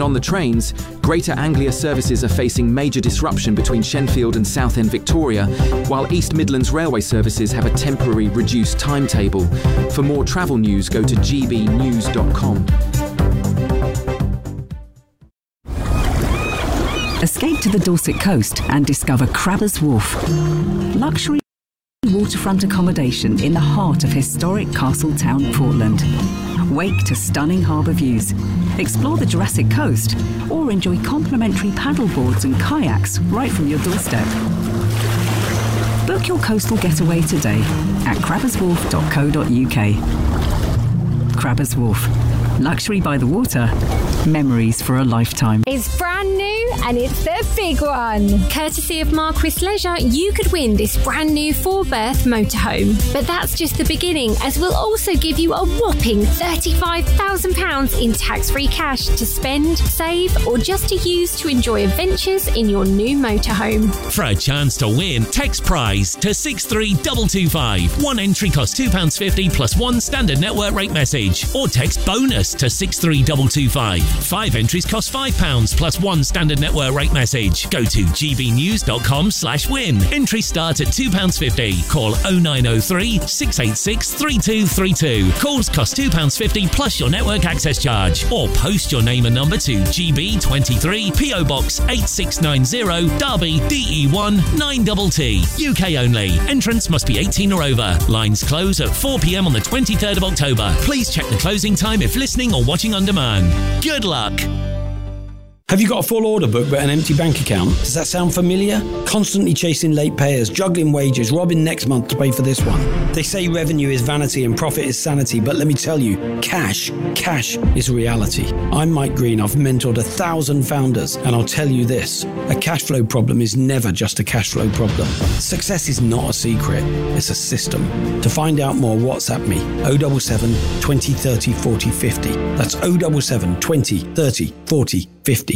And on the trains, Greater Anglia services are facing major disruption between Shenfield and Southend Victoria, while East Midlands Railway services have a temporary reduced timetable. For more travel news, go to gbnews.com. Escape to the Dorset coast and discover Crabbers Wharf. Luxury waterfront accommodation in the heart of historic Castletown, Portland. Wake to stunning harbour views. Explore the Jurassic Coast or enjoy complimentary paddle boards and kayaks right from your doorstep. Book your coastal getaway today at crabberswharf.co.uk. Crabbers Wharf. Luxury by the water. Memories for a lifetime. It's brand new and it's the big one. Courtesy of Marquis Leisure, you could win this brand new 4-berth motorhome. But that's just the beginning, as we'll also give you a whopping £35,000 in tax-free cash to spend, save, or just to use to enjoy adventures in your new motorhome. For a chance to win, text prize to 63225. One entry costs £2.50 plus one standard network rate message. Or text bonus to 63225. 5 entries cost £5 plus one standard network rate message. Go to gbnews.com/win. Entries start at £2.50. Call 0903 686 3232. Calls cost £2.50 plus your network access charge. Or post your name and number to GB23 PO Box 8690 Derby DE1 9TT. UK only. Entrance must be 18 or over. Lines close at 4 p.m. on the 23rd of October. Please check the closing time if listening or watching on demand. Good luck. Have you got a full order book but an empty bank account? Does that sound familiar? Constantly chasing late payers, juggling wages, robbing next month to pay for this one. They say revenue is vanity and profit is sanity, but let me tell you, cash is reality. I'm Mike Green. I've mentored 1,000 founders, and I'll tell you this, a cash flow problem is never just a cash flow problem. Success is not a secret, it's a system. To find out more, WhatsApp me, 077 20 30 40 50. That's 077 20 30 40 50.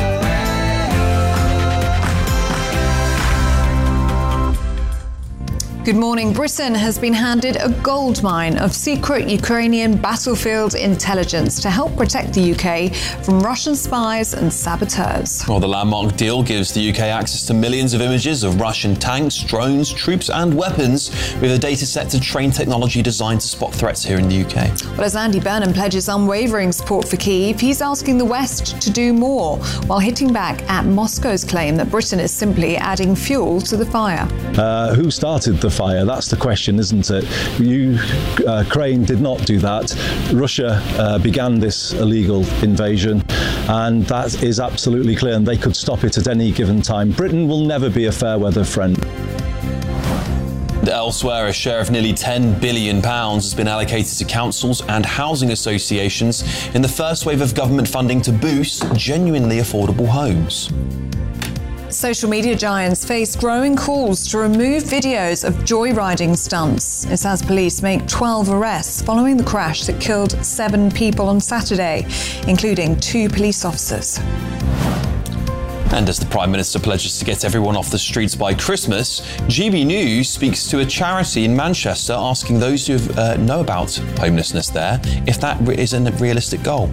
Good morning. Britain has been handed a goldmine of secret Ukrainian battlefield intelligence to help protect the UK from Russian spies and saboteurs. Well, the landmark deal gives the UK access to millions of images of Russian tanks, drones, troops and weapons with a data set to train technology designed to spot threats here in the UK. Well, as Andy Burnham pledges unwavering support for Kyiv, he's asking the West to do more while hitting back at Moscow's claim that Britain is simply adding fuel to the fire. Who started the fire? That's the question, isn't it? Ukraine did not do that. Russia began this illegal invasion, and that is absolutely clear, and they could stop it at any given time. Britain will never be a fair weather friend. Elsewhere, a share of nearly £10 billion has been allocated to councils and housing associations in the first wave of government funding to boost genuinely affordable homes. Social media giants face growing calls to remove videos of joyriding stunts. It's as police make 12 arrests following the crash that killed 7 people on Saturday, including 2 police officers. And as the Prime Minister pledges to get everyone off the streets by Christmas, GB News speaks to a charity in Manchester asking those who know about homelessness there if that is a realistic goal.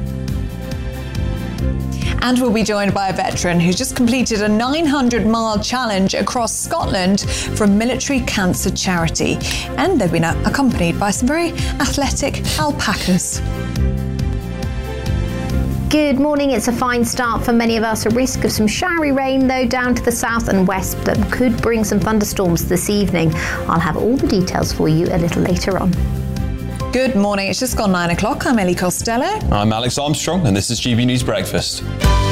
And we'll be joined by a veteran who's just completed a 900-mile challenge across Scotland for a military cancer charity. And they've been accompanied by some very athletic alpacas. Good morning. It's a fine start for many of us. A risk of some showery rain, though, down to the south and west that could bring some thunderstorms this evening. I'll have all the details for you a little later on. Good morning. It's just gone 9 o'clock. I'm Ellie Costello. I'm Alex Armstrong, and this is GB News Breakfast.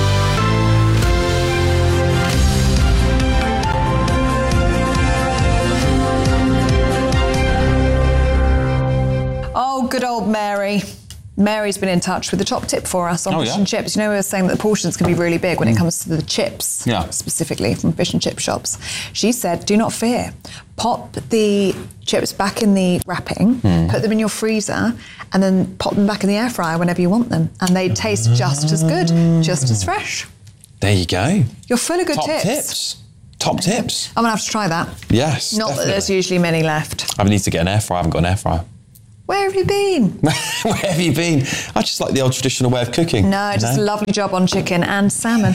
Oh, good old Mary. Mary's been in touch with the top tip for us on fish and chips. You know, we were saying that the portions can be really big when it comes to the chips, specifically from fish and chip shops. She said, do not fear. Pop the chips back in the wrapping, put them in your freezer, and then pop them back in the air fryer whenever you want them. And they taste just as good, just as fresh. There you go. You're full of good tips. Top tips. I'm going to have to try that. Yes, Not definitely. that there's usually many left. I need to get an air fryer. I haven't got an air fryer. Where have you been? Where have you been? I just like the old traditional way of cooking. No, just a lovely job on chicken and salmon.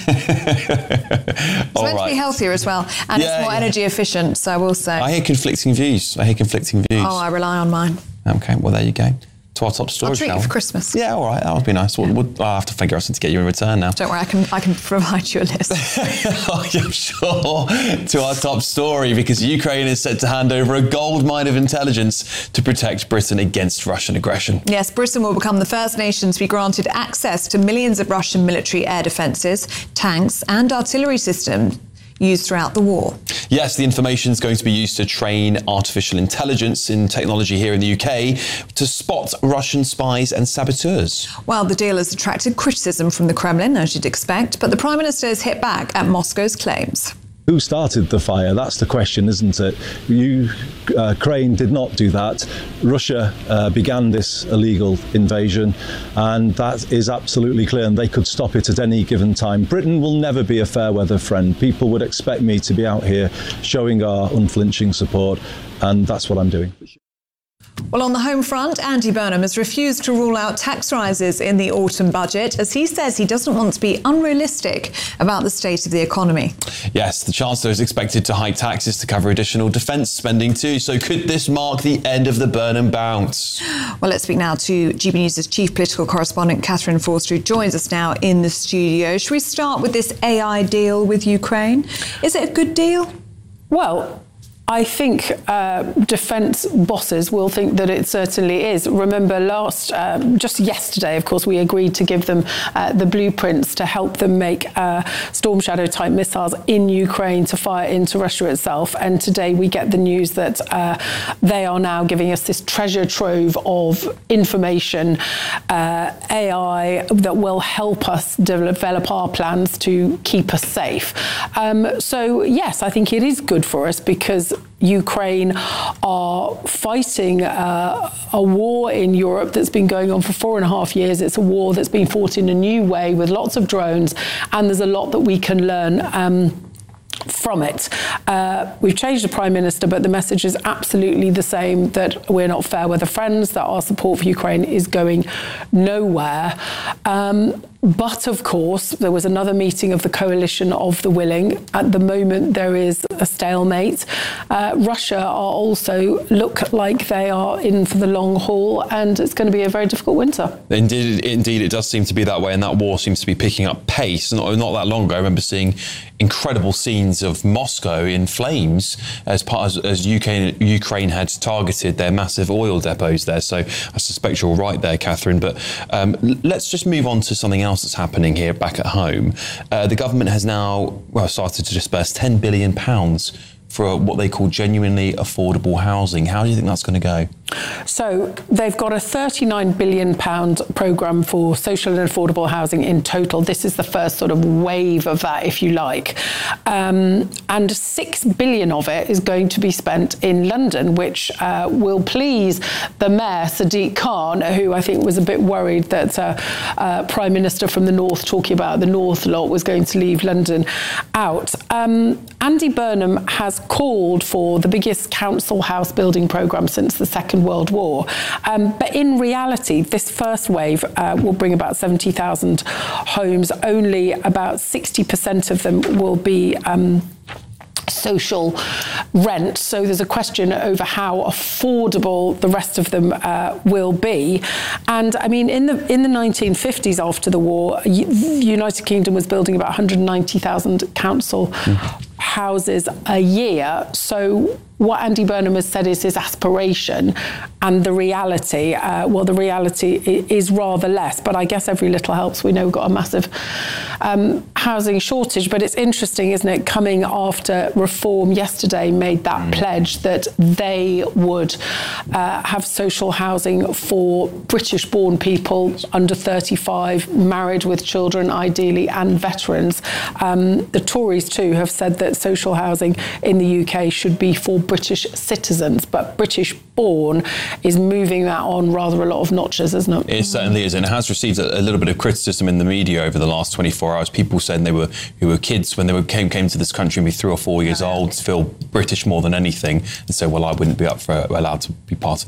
It's meant to be healthier as well, and it's more energy efficient, so I will say. I hear conflicting views. Oh, I rely on mine. Okay, well, there you go. To our top story. I'll treat you for Christmas. Yeah, all right, that would be nice. I'll have to figure out something to get you in return now. Don't worry, I can provide you a list. Oh, yeah, sure. To our top story, because Ukraine is set to hand over a goldmine of intelligence to protect Britain against Russian aggression. Yes, Britain will become the first nation to be granted access to millions of Russian military air defences, tanks and artillery systems used throughout the war. Yes, the information is going to be used to train artificial intelligence in technology here in the UK to spot Russian spies and saboteurs. Well, the deal has attracted criticism from the Kremlin, as you'd expect, but the Prime Minister has hit back at Moscow's claims. Who started the fire? That's the question, isn't it? Ukraine did not do that. Russia began this illegal invasion, and that is absolutely clear, and they could stop it at any given time. Britain will never be a fair weather friend. People would expect me to be out here showing our unflinching support, and that's what I'm doing. Well, on the home front, Andy Burnham has refused to rule out tax rises in the autumn budget, as he says he doesn't want to be unrealistic about the state of the economy. Yes, the Chancellor is expected to hike taxes to cover additional defence spending too. So could this mark the end of the Burnham bounce? Well, let's speak now to GB News' chief political correspondent, Catherine Forster, who joins us now in the studio. Should we start with this AI deal with Ukraine? Is it a good deal? Well, I think defence bosses will think that it certainly is. Remember just yesterday, of course, we agreed to give them the blueprints to help them make Storm Shadow type missiles in Ukraine to fire into Russia itself. And today we get the news that they are now giving us this treasure trove of information, AI, that will help us develop our plans to keep us safe. So, yes, I think it is good for us because Ukraine are fighting a war in Europe that's been going on for 4.5 years. It's a war that's been fought in a new way with lots of drones, and there's a lot that we can learn from it. We've changed the Prime Minister, but the message is absolutely the same, that we're not fair weather friends, that our support for Ukraine is going nowhere. But of course, there was another meeting of the coalition of the willing. At the moment, there is a stalemate. Russia are also look like they are in for the long haul, and it's going to be a very difficult winter. Indeed, it does seem to be that way, and that war seems to be picking up pace. Not that long ago, I remember seeing incredible scenes of Moscow in flames as Ukraine had targeted their massive oil depots there. So I suspect you're right there, Catherine. But let's just move on to something else that's happening here back at home. The government has now started to disburse £10 billion for what they call genuinely affordable housing. How do you think that's going to go? So they've got a £39 billion programme for social and affordable housing in total. This is the first sort of wave of that, if you like. And £6 billion of it is going to be spent in London, which will please the Mayor, Sadiq Khan, who I think was a bit worried that Prime Minister from the North talking about the North lot was going to leave London out. Andy Burnham has called for the biggest council house building programme since the Second World War. But in reality, this first wave will bring about 70,000 homes. Only about 60% of them will be social rent. So there's a question over how affordable the rest of them will be. And I mean, in the 1950s, after the war, the United Kingdom was building about 190,000 council houses a year. So what Andy Burnham has said is his aspiration, and the reality, the reality is rather less, but I guess every little helps. We know we've got a massive housing shortage, but it's interesting, isn't it, coming after Reform yesterday made that pledge that they would have social housing for British-born people under 35, married with children ideally, and veterans. The Tories too have said that social housing in the UK should be for British citizens, but British born is moving that on rather a lot of notches, isn't it? It certainly is, and it has received a little bit of criticism in the media over the last 24 hours. People saying who were kids when they came to this country and be 3 or 4 years old, feel British more than anything, and so I wouldn't be allowed to be part of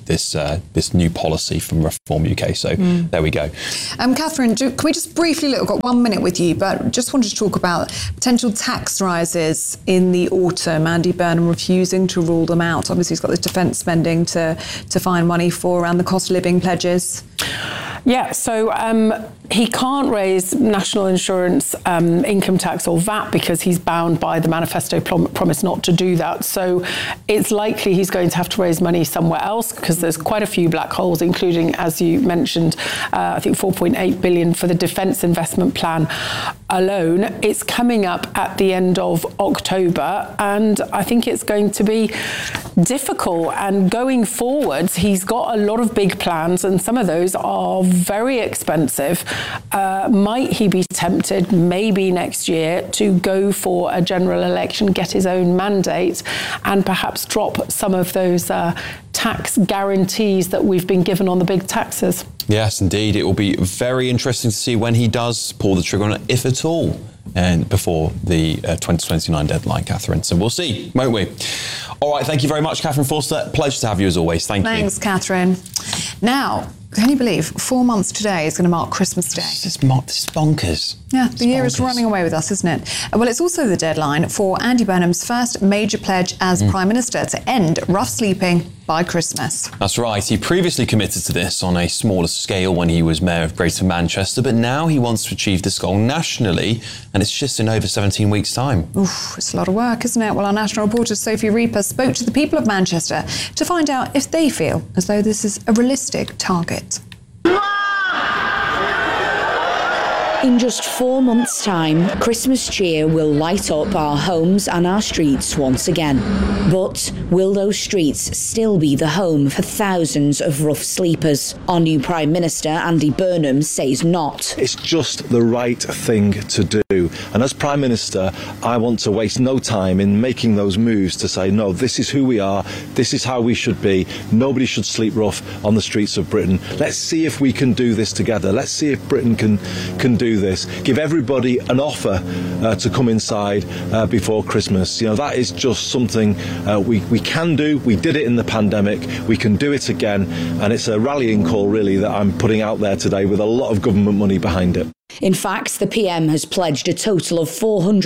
this new policy from Reform UK. So there we go. Catherine, can we just briefly look? I've got 1 minute with you, but just wanted to talk about potential tax rises in the autumn. Andy Burnham refusing to rule them out. Obviously, he's got the defence spending to find money for around the cost of living pledges. Yeah, so he can't raise national insurance, income tax or VAT because he's bound by the manifesto promise not to do that. So it's likely he's going to have to raise money somewhere else because there's quite a few black holes, including, as you mentioned, I think 4.8 billion for the defence investment plan alone. It's coming up at the end of October, and I think it's going to be difficult. And going forwards, he's got a lot of big plans, and some of those are very expensive. Might he be tempted, maybe next year, to go for a general election, get his own mandate, and perhaps drop some of those tax guarantees that we've been given on the big taxes? Yes, indeed. It will be very interesting to see when he does pull the trigger on it, if at all, and before the 2029 deadline, Catherine. So we'll see, won't we? All right, thank you very much, Catherine Forster. Pleasure to have you as always. Thanks, you. Thanks, Catherine. Now, can you believe 4 months today is going to mark Christmas Day? This is bonkers. Yeah, the year is running away with us, isn't it? Well, it's also the deadline for Andy Burnham's first major pledge as Prime Minister to end rough sleeping by Christmas. That's right. He previously committed to this on a smaller scale when he was Mayor of Greater Manchester, but now he wants to achieve this goal nationally, and it's just in over 17 weeks' time. Oof, it's a lot of work, isn't it? Well, our national reporter Sophie Reaper spoke to the people of Manchester to find out if they feel as though this is a realistic target. In just 4 months' time, Christmas cheer will light up our homes and our streets once again. But will those streets still be the home for thousands of rough sleepers? Our new Prime Minister, Andy Burnham, says not. It's just the right thing to do. And as Prime Minister, I want to waste no time in making those moves to say, no, this is who we are, this is how we should be. Nobody should sleep rough on the streets of Britain. Let's see if we can do this together. Let's see if Britain can do this. Give everybody an offer to come inside before Christmas. You know, that is just something we can do. We did it in the pandemic. We can do it again. And it's a rallying call, really, that I'm putting out there today with a lot of government money behind it. In fact, the PM has pledged a total of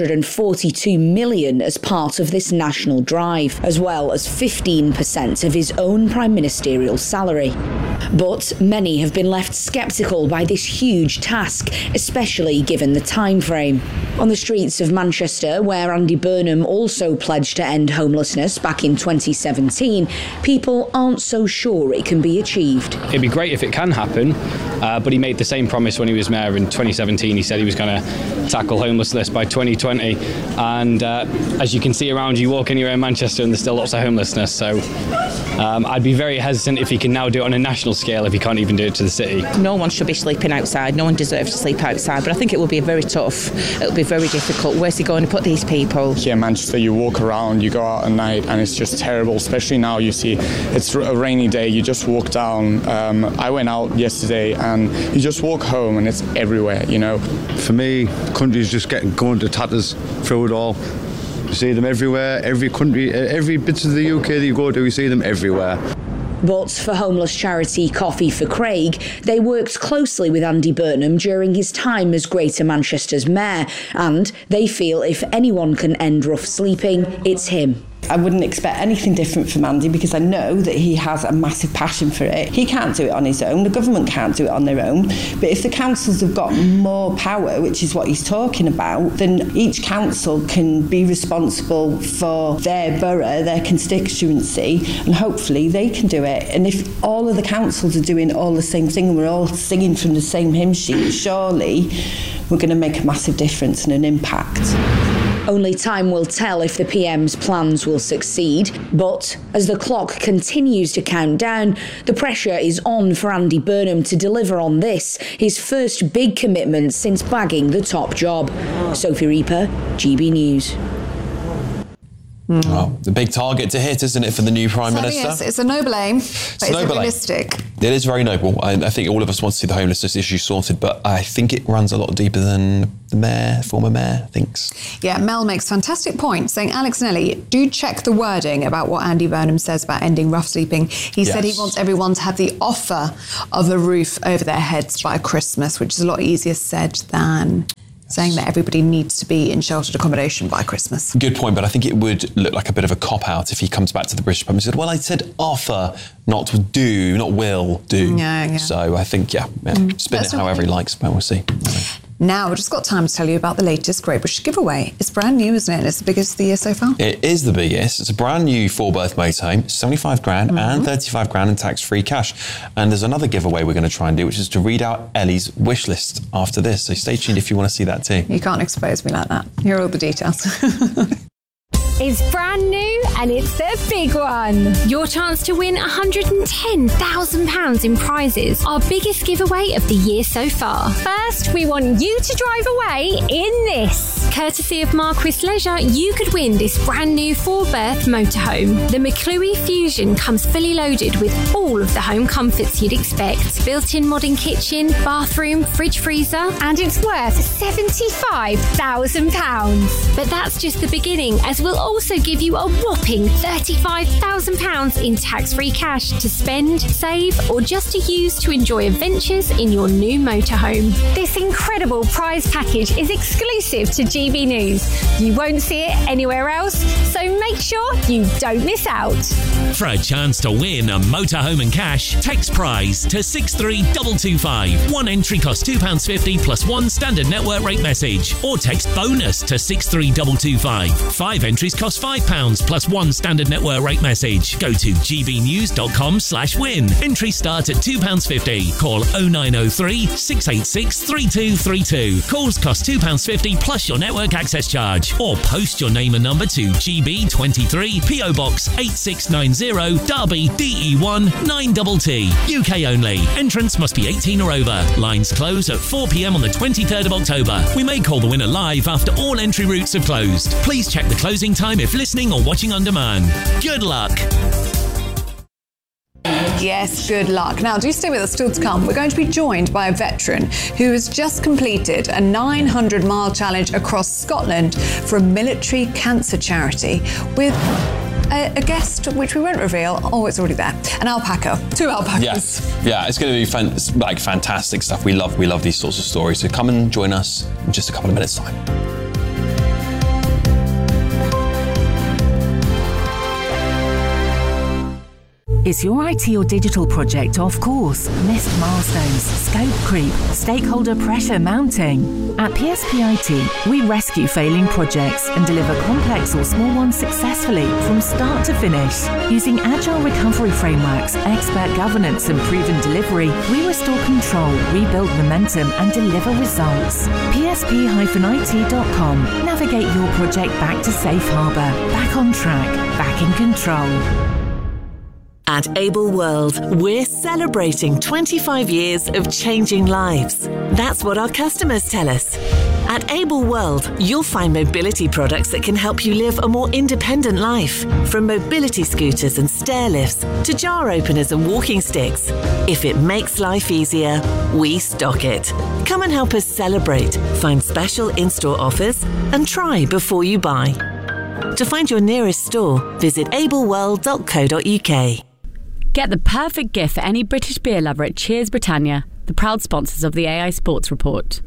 442 million as part of this national drive, as well as 15% of his own prime ministerial salary. But many have been left sceptical by this huge task, especially given the time frame. On the streets of Manchester, where Andy Burnham also pledged to end homelessness back in 2017, people aren't so sure it can be achieved. It'd be great if it can happen, but he made the same promise when he was mayor in 2017. He said he was going to tackle homelessness by 2020, and as you can see around you, walk anywhere in Manchester and there's still lots of homelessness, so I'd be very hesitant if he can now do it on a national scale if he can't even do it to the city. No one should be sleeping outside, no one deserves to sleep outside, but I think it will be very tough, it'll be very difficult. Where's he going to put these people? Here in Manchester, you walk around, you go out at night, and it's just terrible, especially now. You see it's a rainy day, you just walk down. I went out yesterday and you just walk home and it's everywhere, you know. For me, the country's just going to tatters through it all. You see them everywhere, every country, every bit of the UK that you go to, you see them everywhere. But for homeless charity Coffee for Craig, they worked closely with Andy Burnham during his time as Greater Manchester's mayor, and they feel if anyone can end rough sleeping, it's him. I wouldn't expect anything different from Andy because I know that he has a massive passion for it. He can't do it on his own, the government can't do it on their own, but if the councils have got more power, which is what he's talking about, then each council can be responsible for their borough, their constituency, and hopefully they can do it. And if all of the councils are doing all the same thing and we're all singing from the same hymn sheet, surely we're going to make a massive difference and an impact. Only time will tell if the PM's plans will succeed, but as the clock continues to count down, the pressure is on for Andy Burnham to deliver on this, his first big commitment since bagging the top job. Sophie Reaper, GB News. Well, the big target to hit, isn't it, for the new Prime Minister? Yes, it's a noble aim, but it's realistic. It is very noble. I think all of us want to see the homelessness issue sorted, but I think it runs a lot deeper than the former mayor, thinks. Yeah, Mel makes fantastic points, saying, Alex and Ellie, do check the wording about what Andy Burnham says about ending rough sleeping. He said he wants everyone to have the offer of a roof over their heads by Christmas, which is a lot easier said than saying that everybody needs to be in sheltered accommodation by Christmas. Good point, but I think it would look like a bit of a cop-out if he comes back to the British Parliament and said, well, I said offer, not do, not will do. Yeah. So I think, spin it however he likes, but we'll see. Now, we've just got time to tell you about the latest Great British giveaway. It's brand new, isn't it? It's the biggest of the year so far. It is the biggest. It's a brand new 4-berth motorhome, 75 grand and 35 grand in tax-free cash. And there's another giveaway we're going to try and do, which is to read out Ellie's wish list after this. So stay tuned if you want to see that too. You can't expose me like that. Here are all the details. It's brand new and it's the big one. Your chance to win £110,000 in prizes. Our biggest giveaway of the year so far. First, we want you to drive away in this. Courtesy of Marquis Leisure, you could win this brand new 4-berth motorhome. The McClue Fusion comes fully loaded with all of the home comforts you'd expect. Built-in modern kitchen, bathroom, fridge freezer, and it's worth £75,000. But that's just the beginning, as we'll also give you a whopping £35,000 in tax-free cash to spend, save, or just to use to enjoy adventures in your new motorhome. This incredible prize package is exclusive to GB News. You won't see it anywhere else, so make sure you don't miss out. For a chance to win a motorhome and cash, text prize to 63225. One entry costs £2.50 plus one standard network rate message. Or text bonus to 63225. 5 entries cost £5 plus one standard network rate message. Go to gbnews.com/win. Entries start at £2.50. Call 0903 686 3232. Calls cost £2.50 plus your network access charge. Or post your name and number to GB23 PO Box 8690 Derby DE1 9TT. UK only. Entrance must be 18 or over. Lines close at 4 p.m. on the 23rd of October. We may call the winner live after all entry routes have closed. Please check the closing time if listening or watching on demand. Good luck. Yes, good luck. Now, do stay with us still to come. We're going to be joined by a veteran who has just completed a 900-mile challenge across Scotland for a military cancer charity with a guest, which we won't reveal. Oh, it's already there. An alpaca. 2 alpacas. Yes. Yeah, it's going to be fantastic stuff. We love these sorts of stories. So come and join us in just a couple of minutes' time. Is your IT or digital project off course? Missed milestones, scope creep, stakeholder pressure mounting? At PSP IT, we rescue failing projects and deliver complex or small ones successfully from start to finish. Using agile recovery frameworks, expert governance and proven delivery, we restore control, rebuild momentum and deliver results. PSP-IT.com. Navigate your project back to safe harbour, back on track, back in control. At Able World, we're celebrating 25 years of changing lives. That's what our customers tell us. At Able World, you'll find mobility products that can help you live a more independent life. From mobility scooters and stair lifts to jar openers and walking sticks. If it makes life easier, we stock it. Come and help us celebrate, find special in-store offers, and try before you buy. To find your nearest store, visit ableworld.co.uk. Get the perfect gift for any British beer lover at Cheers Britannia, the proud sponsors of the AI Sports Report.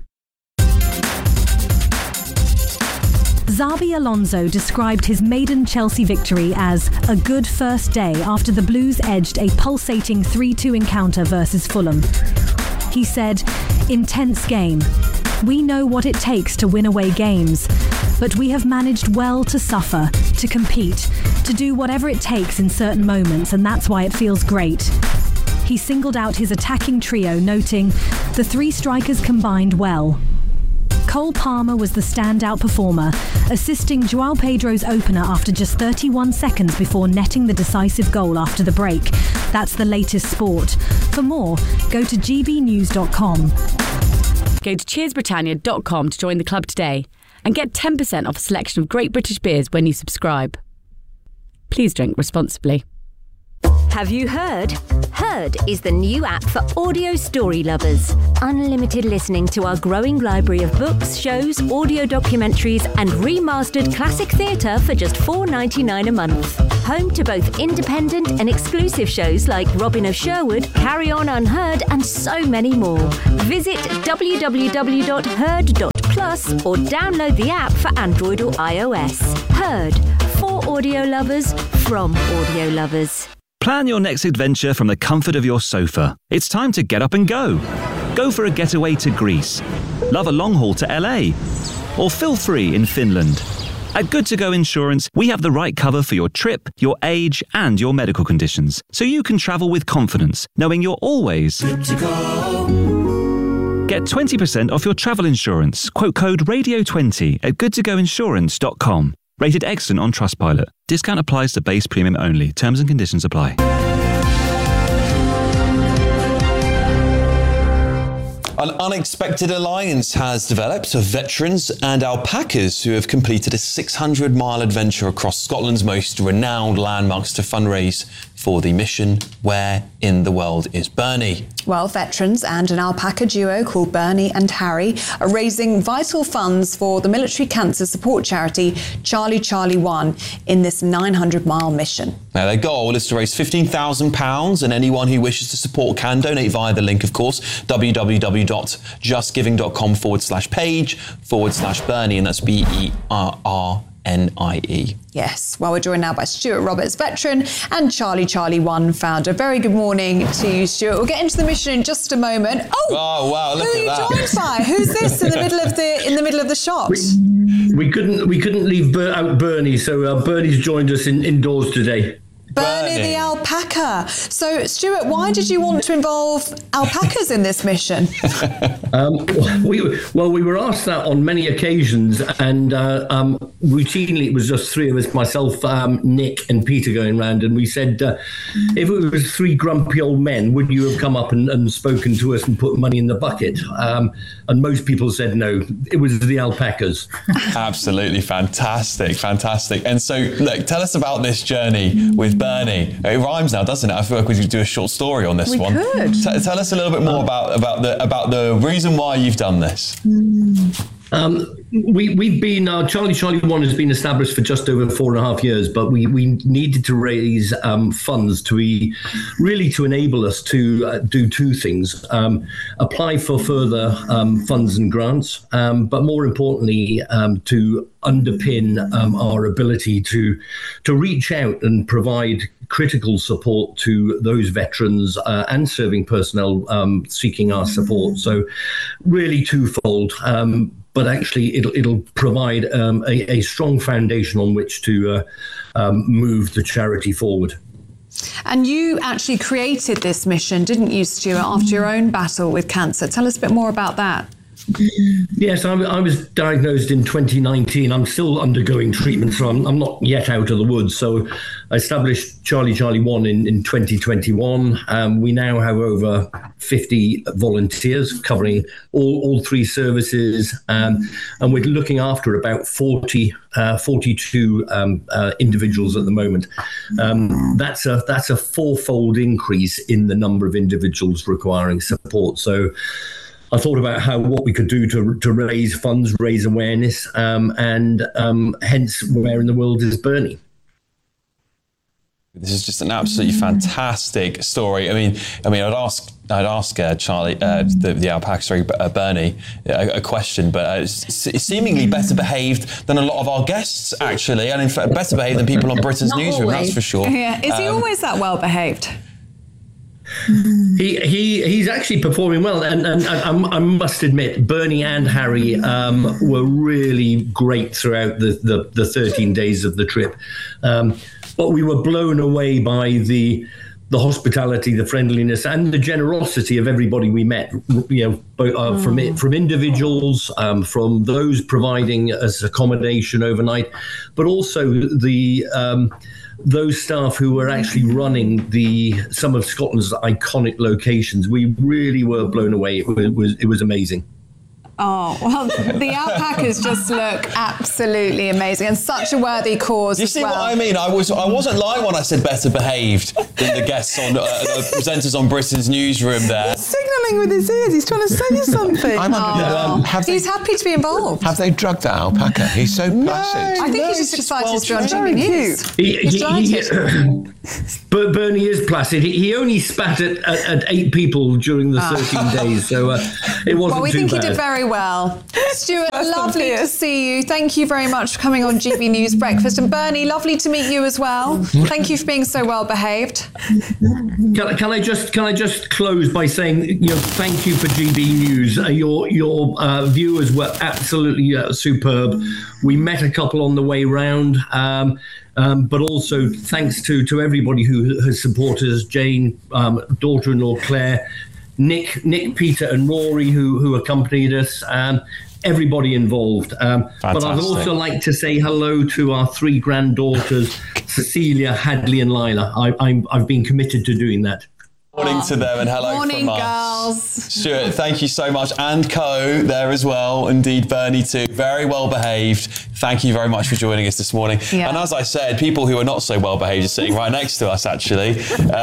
Xabi Alonso described his maiden Chelsea victory as a good first day after the Blues edged a pulsating 3-2 encounter versus Fulham. He said, "Intense game. We know what it takes to win away games, but we have managed well to suffer, to compete, to do whatever it takes in certain moments, and that's why it feels great." He singled out his attacking trio, noting, "The 3 strikers combined well." Cole Palmer was the standout performer, assisting João Pedro's opener after just 31 seconds before netting the decisive goal after the break. That's the latest sport. For more, go to gbnews.com. Go to cheersbritannia.com to join the club today. and get 10% off a selection of Great British beers when you subscribe. Please drink responsibly. Have you heard? Heard is the new app for audio story lovers. Unlimited listening to our growing library of books, shows, audio documentaries and remastered classic theatre for just $4.99 a month. Home to both independent and exclusive shows like Robin of Sherwood, Carry On Unheard and so many more. Visit www.heard.plus or download the app for Android or iOS. Heard. For audio lovers, from audio lovers. Plan your next adventure from the comfort of your sofa. It's time to get up and go. Go for a getaway to Greece. Love a long haul to LA. Or feel free in Finland. At Good To Go Insurance, we have the right cover for your trip, your age, and your medical conditions, so you can travel with confidence, knowing you're always good to go. Get 20% off your travel insurance. Quote code RADIO20 at goodtogoinsurance.com. Rated excellent on Trustpilot. Discount applies to base premium only. Terms and conditions apply. An unexpected alliance has developed of veterans and alpacas who have completed a 600-mile adventure across Scotland's most renowned landmarks to fundraise for the mission Where in the World is Bernie? Well, veterans and an alpaca duo called Bernie and Harry are raising vital funds for the military cancer support charity Charlie Charlie 1 in this 900-mile mission. Now, their goal is to raise £15,000, and anyone who wishes to support can donate via the link, of course, www.justgiving.com/page/Bernie, and that's BERRNIE. Yes. Well, we're joined now by Stuart Roberts, veteran and Charlie Charlie 1 founder. Very good morning to you, Stuart. We'll get into the mission in just a moment. Oh wow! Look at that. Who are you joined by? Who's this in the middle of the shot? We couldn't leave out Bernie, so Bernie's joined us indoors today. Bernie the alpaca. So, Stuart, why did you want to involve alpacas in this mission? We were asked that on many occasions, and routinely it was just three of us, myself, Nick and Peter going round, and we said, if it was three grumpy old men, would you have come up and spoken to us and put money in the bucket? And most people said no, it was the alpacas. Absolutely fantastic. And so, look, tell us about this journey with Bernie. It rhymes now, doesn't it? I feel like we could do a short story on this one. We could. Tell us a little bit more about the reason why you've done this. We've been Charlie Charlie 1 has been established for just over 4.5 years, but we needed to raise funds to enable us to do two things: apply for further funds and grants, but more importantly, to underpin our ability to reach out and provide critical support to those veterans and serving personnel seeking our support. So really twofold. But actually, it'll provide a strong foundation on which to move the charity forward. And you actually created this mission, didn't you, Stuart, after your own battle with cancer? Tell us a bit more about that. Yes, I was diagnosed in 2019. I'm still undergoing treatment, so I'm not yet out of the woods. So I established Charlie Charlie 1 in 2021. We now have over 50 volunteers covering all three services, and we're looking after about 42 individuals at the moment. That's a fourfold increase in the number of individuals requiring support. So I thought about what we could do to raise funds, raise awareness, and hence Where in the World is Bernie. This is just an absolutely fantastic story. I mean, I'd ask Charlie, the alpaca, Bernie, a question, but it's seemingly better behaved than a lot of our guests, actually, and in fact, better behaved than people on Britain's Newsroom, that's for sure. Yeah. Is he always that well behaved? He's actually performing well, and I must admit, Bernie and Harry were really great throughout the 13 days of the trip. But we were blown away by the hospitality, the friendliness, and the generosity of everybody we met. From individuals, from those providing us accommodation overnight, but also those staff who were actually running some of Scotland's iconic locations. We really were blown away. It was amazing. Oh, well, the alpacas just look absolutely amazing and such a worthy cause. You see what I mean? I wasn't lying when I said better behaved than the guests on the presenters on Britain's newsroom there. He's signalling with his ears. He's trying to say something. He's happy to be involved. Have they drugged that alpaca? He's so placid. I think he's just excited to be on GB News. But Bernie is placid. He only spat at 8 people during the 13 days, so it wasn't too bad. Well, we think he did very well. Stuart, lovely to see you. Thank you very much for coming on GB News Breakfast. And Bernie, lovely to meet you as well. Thank you for being so well behaved. Can I just close by saying, thank you for GB News. Your viewers were absolutely superb. We met a couple on the way round. But also thanks to everybody who has supported us, Jane, daughter-in-law Claire, Nick, Peter and Rory who accompanied us, everybody involved. But I'd also like to say hello to our 3 granddaughters, Cecilia, Hadley and Lila. I've been committed to doing that. Morning to them and hello Morning, from us. girls. Stuart, thank you so much. And Co there as well. Indeed, Bernie too. Very well behaved. Thank you very much for joining us this morning. Yeah. And as I said, people who are not so well behaved are sitting right next to us, actually.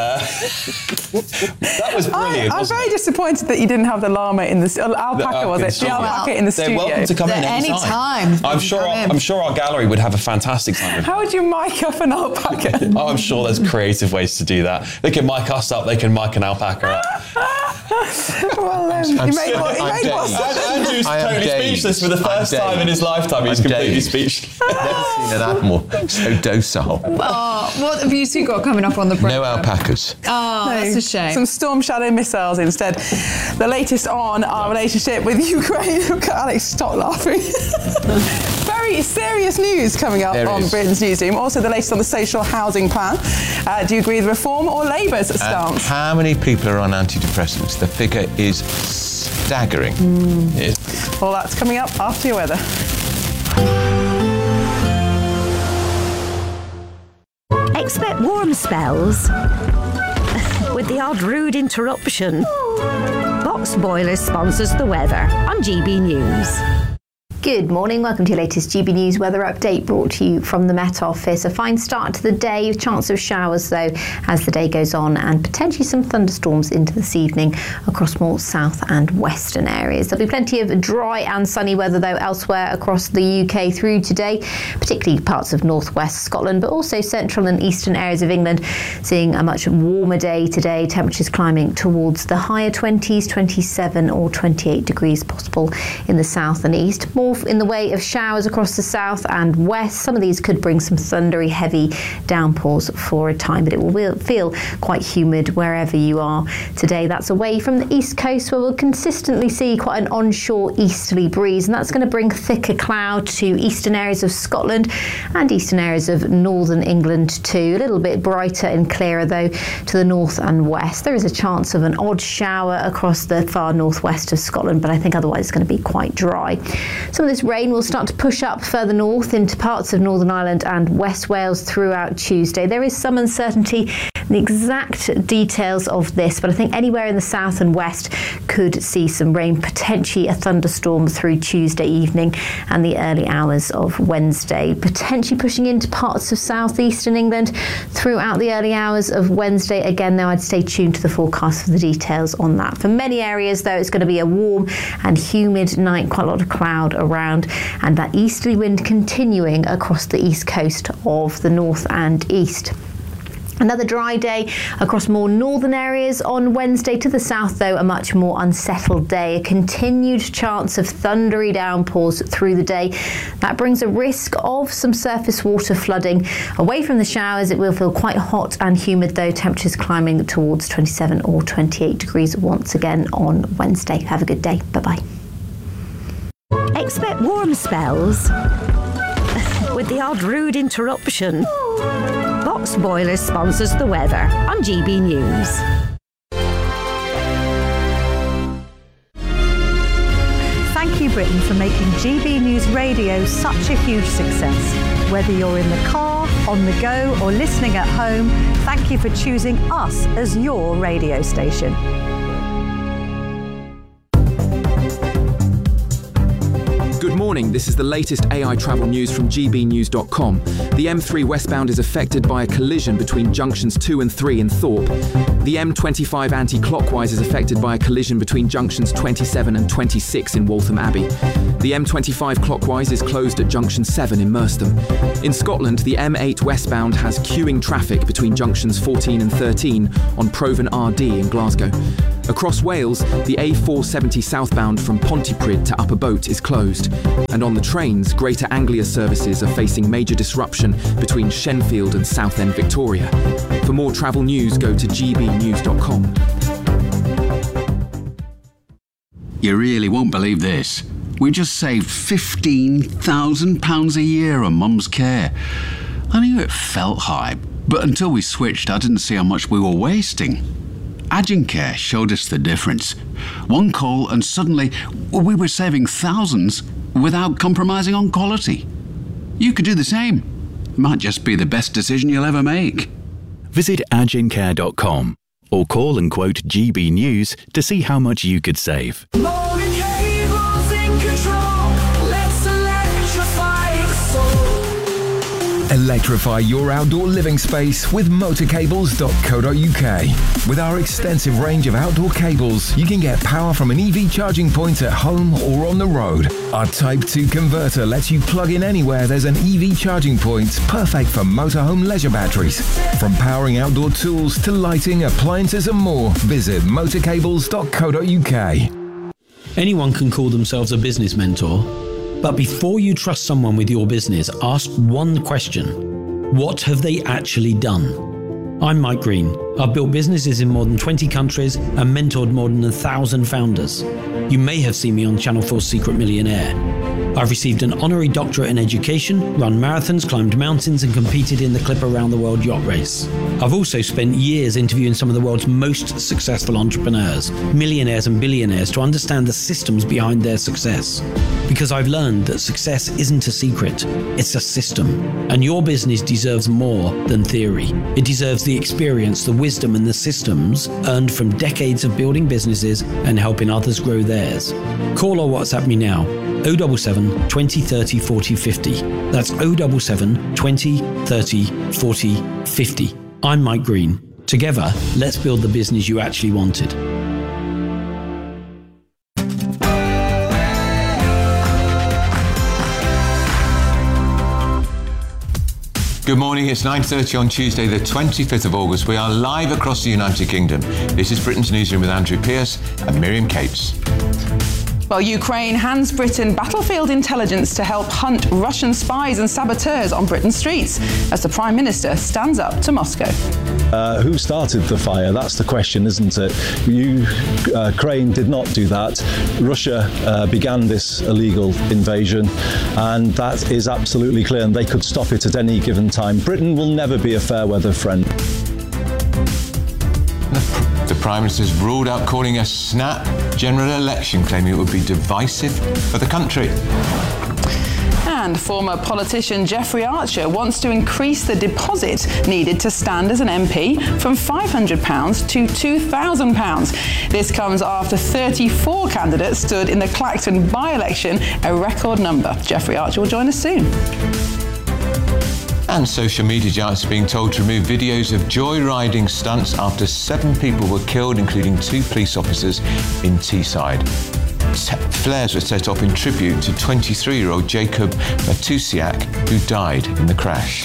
That was brilliant. I'm very disappointed that you didn't have the llama in the alpaca, was it? The alpaca in the studio. They're welcome to come in any time. I'm sure our gallery would have a fantastic time. How would you mic up an alpaca? Oh, I'm sure there's creative ways to do that. They can mic us up, they can mic an alpaca up. Well, Andrew's totally speechless for the first time in his lifetime. He's completely speechless. I've never seen an animal so docile. Oh, what have you two got coming up on the break? No alpacas. Oh, that's a shame. Some Storm Shadow missiles instead. The latest on our relationship with Ukraine. Alex, stop laughing. Very serious news coming up on Britain's Newsroom. Also, the latest on the social housing plan. Do you agree with reform or Labour's stance? How many people are on antidepressants? The figure is staggering. Well, that's coming up after your weather. Expect warm spells with the odd rude interruption. Box Boilers sponsors the weather on GB News. Good morning, welcome to your latest GB News weather update brought to you from the Met Office. A fine start to the day, chance of showers though as the day goes on and potentially some thunderstorms into this evening across more south and western areas. There'll be plenty of dry and sunny weather though elsewhere across the UK through today, particularly parts of northwest Scotland but also central and eastern areas of England seeing a much warmer day today, temperatures climbing towards the higher 20s, 27 or 28 degrees possible in the south and east. More in the way of showers across the south and west. Some of these could bring some thundery heavy downpours for a time, but it will feel quite humid wherever you are today. That's away from the east coast where we'll consistently see quite an onshore easterly breeze, and that's going to bring thicker cloud to eastern areas of Scotland and eastern areas of northern England too. A little bit brighter and clearer though to the north and west. There is a chance of an odd shower across the far northwest of Scotland, but I think otherwise it's going to be quite dry. Some of this rain will start to push up further north into parts of Northern Ireland and West Wales throughout Tuesday. There is some uncertainty in the exact details of this, but I think anywhere in the south and west could see some rain, potentially a thunderstorm through Tuesday evening and the early hours of Wednesday, potentially pushing into parts of southeastern England throughout the early hours of Wednesday. Again, though, I'd stay tuned to the forecast for the details on that. For many areas, though, it's going to be a warm and humid night, quite a lot of cloud around, and that easterly wind continuing across the east coast of the north and east. Another dry day across more northern areas on Wednesday. To the south, though, a much more unsettled day. A continued chance of thundery downpours through the day. That brings a risk of some surface water flooding. Away from the showers, it will feel quite hot and humid, though. Temperatures climbing towards 27 or 28 degrees once again on Wednesday. Have a good day. Bye-bye. Expect warm spells with the odd rude interruption. Box Boilers sponsors the weather on GB News. Thank you, Britain, for making GB News Radio such a huge success. Whether you're in the car, on the go, or listening at home, thank you for choosing us as your radio station. Good morning, this is the latest AI travel news from gbnews.com. The M3 westbound is affected by a collision between junctions 2 and 3 in Thorpe. The M25 anti-clockwise is affected by a collision between junctions 27 and 26 in Waltham Abbey. The M25 clockwise is closed at junction 7 in Merstham. In Scotland, the M8 westbound has queuing traffic between junctions 14 and 13 on Proven RD in Glasgow. Across Wales, the A470 southbound from Pontypridd to Upper Boat is closed. And on the trains, Greater Anglia services are facing major disruption between Shenfield and Southend Victoria. For more travel news, go to gbnews.com. You really won't believe this. We just saved £15,000 a year on Mum's care. I knew it felt high, but until we switched, I didn't see how much we were wasting. Agencare showed us the difference. One call and suddenly we were saving thousands without compromising on quality. You could do the same. It might just be the best decision you'll ever make. Visit agencare.com or call and quote GB News to see how much you could save. Electrify your outdoor living space with motorcables.co.uk. With our extensive range of outdoor cables, you can get power from an EV charging point at home or on the road. Our Type 2 converter lets you plug in anywhere there's an EV charging point, perfect for motorhome leisure batteries. From powering outdoor tools to lighting, appliances and more, visit motorcables.co.uk. Anyone can call themselves a business mentor. But before you trust someone with your business, ask one question. What have they actually done? I'm Mike Green. I've built businesses in more than 20 countries and mentored more than 1,000 founders. You may have seen me on Channel 4's Secret Millionaire. I've received an honorary doctorate in education, run marathons, climbed mountains and competed in the Clipper Round the World yacht race. I've also spent years interviewing some of the world's most successful entrepreneurs, millionaires and billionaires to understand the systems behind their success. Because I've learned that success isn't a secret, it's a system. And your business deserves more than theory. It deserves the experience, the wisdom and the systems earned from decades of building businesses and helping others grow theirs. Call or WhatsApp me now. 077 20 30 40 50. That's 077 20 30 40 50. I'm Mike Green. Together, let's build the business you actually wanted. Good morning, it's 9:30 on Tuesday the 25th of August. We are live across the United Kingdom. This is Britain's Newsroom with Andrew Pierce and Miriam Cates. Well, Ukraine hands Britain battlefield intelligence to help hunt Russian spies and saboteurs on Britain's streets as the Prime Minister stands up to Moscow. Who started the fire? That's the question, isn't it? Ukraine did not do that. Russia began this illegal invasion, and that is absolutely clear, and they could stop it at any given time. Britain will never be a fair weather friend. The Prime Minister's ruled out calling a snap general election, claiming it would be divisive for the country. And former politician Jeffrey Archer wants to increase the deposit needed to stand as an MP from £500 to £2,000. This comes after 34 candidates stood in the Clacton by-election, a record number. Jeffrey Archer will join us soon. And social media giants are being told to remove videos of joyriding stunts after 7 people were killed, including 2 police officers in Teesside. Flares were set off in tribute to 23-year-old Jacob Matusiak, who died in the crash.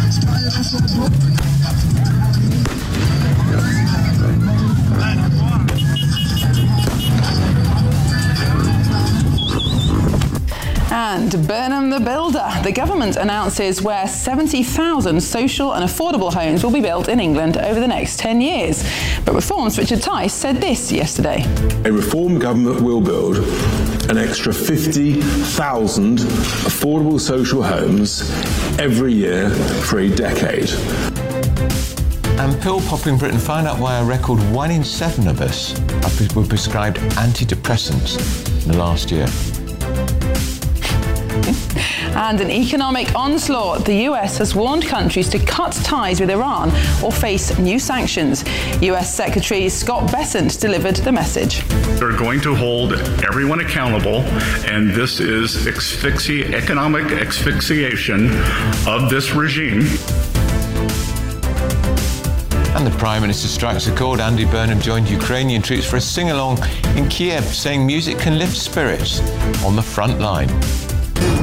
And Burnham the Builder. The government announces where 70,000 social and affordable homes will be built in England over the next 10 years. But Reform's Richard Tice said this yesterday. A Reform government will build an extra 50,000 affordable social homes every year for a decade. And pill popping Britain found out why a record 1 in 7 of us were prescribed antidepressants in the last year. And an economic onslaught. The US has warned countries to cut ties with Iran or face new sanctions. US Secretary Scott Bessent delivered the message. They're going to hold everyone accountable, and this is economic asphyxiation of this regime. And the Prime Minister strikes a chord. Andy Burnham joined Ukrainian troops for a sing-along in Kiev, saying music can lift spirits on the front line.